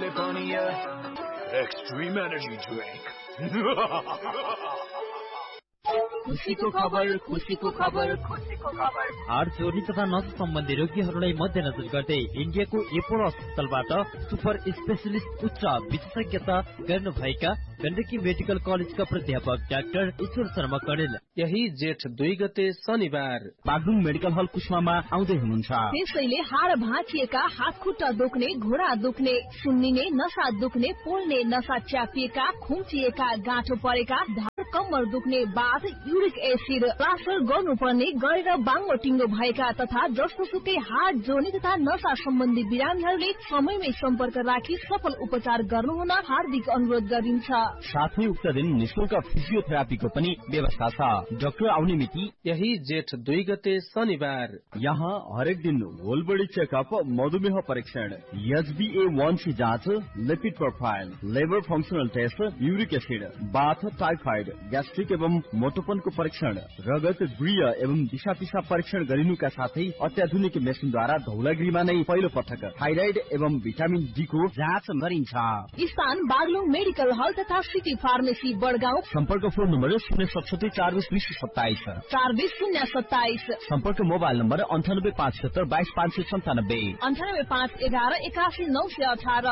Extreme energy drink. खुशीको खबर खुशीको खबर खुशीको खबर हार्ट जोर्नी तथा नस सम्बन्धी रोगीहरूलाई मध्यनजर गर्दै इन्डियाको एपोलो अस्पतालबाट सुपर स्पेशलिस्ट उच्च विशेषज्ञता गर्नुभएका गण्डकी मेडिकल कलेजका प्राध्यापक डाक्टर ईश्वर शर्मा कणेल यही जेठ 2 गते शनिबार बागलुङ मेडिकल हल कुस्मामा आउँदै हुनुहुन्छ। त्यसैले हाड भाँचिएका, हात खुट्टा दुख्ने, घुँडा दुख्ने, सुन्निने, नसा दुख्ने, पोल्ने, नसा च्यापिएका, खुम्चिएका, गाँठो परेका, ढाड कम्मर दुख्ने, बाथ, युरिक एसिड, प्लास्टर गर्नुपर्ने, गरेर बाङ्गो टिङ्गो भएका तथा जसोसुकै हाड जोर्नी तथा नसा सम्बन्धी बिरामीहरूले समयमै सम्पर्क राखी सफल उपचार गर्नुहुन हार्दिक अनुरोध गरिन्छ। साथै उक्त दिन निशुल्क फिजियोथेरापीको पनि व्यवस्था छ। डाक्टर आउने मिति यही जेठ 2 गते शनिबार। यहाँ हरेक दिन होल बडी चेकअप, मधुमेह परीक्षण, HbA1c जाँच, lipid profile, liver functional test, uric acid, बाथ, टाइफाइड, ग्यास्ट्रिक एवं मोटोपनको परीक्षण, रगत, गृह एवं दिशा पिसाब परीक्षण गरिनुका साथै अत्याधुनिक मेसिनद्वारा धौलागिरीमा नै पहिलो पटक थाइराइड एवं भिटामिन डी को जाँच गरिन्छ। स्थान बागलुङ मेडिकल हल तथा सिटी फार्मेसी बडगाउँ। सम्पर्क फोन नम्बर 067 40 2027 40 027। सम्पर्क मोबाइल नम्बर 9857 22 597 98 511 81 918।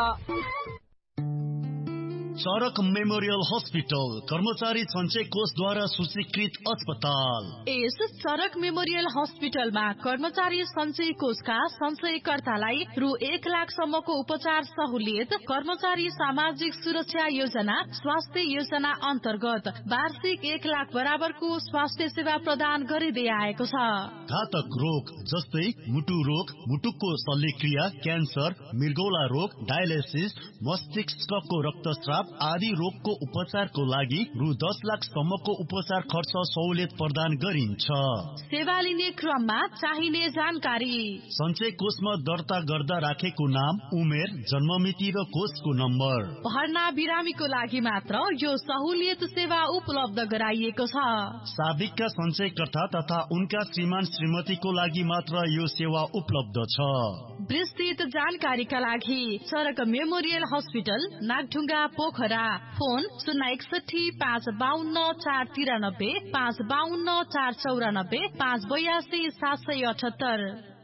चरक मेमोरियल हस्पिटल कर्मचारी सञ्चय कोषद्वारा सूचीकृत अस्पताल। यस चरक मेमोरियल हस्पिटलमा कर्मचारी सञ्चय कोषका सञ्चयकर्तालाई रु 1 लाख सम्मको उपचार सहुलियत, कर्मचारी सामाजिक सुरक्षा योजना, स्वास्थ्य योजना अन्तर्गत वार्षिक 1 लाख बराबरको स्वास्थ्य सेवा प्रदान गरिँदै आएको छ। घातक रोग जस्तै मुटु रोग, मुटुको शल्यक्रिया, क्यान्सर, मृगौला रोग, डायलिसिस, मस्तिष्कको रक्तस्राव आदि रोगको उपचारको लागि रु 10 लाख सम्मको उपचार खर्च सहुलियत प्रदान गरिन्छ। सेवा लिने क्रममा चाहिने जानकारी: सञ्चय कोषमा दर्ता गर्दा राखेको नाम, उमेर, जन्ममिति र कोषको नम्बर। भर्ना बिरामीको लागि मात्र यो सहुलियत सेवा उपलब्ध गराइएको छ। साबिकका सञ्चयकर्ता तथा उनका श्रीमान श्रीमतीको लागि मात्र यो सेवा उपलब्ध छ। विस्तृत जानकारीका लागि चरक memorial hospital, Nagdhunga, Pokhara. Phone 061 552 493 552 494 582 778।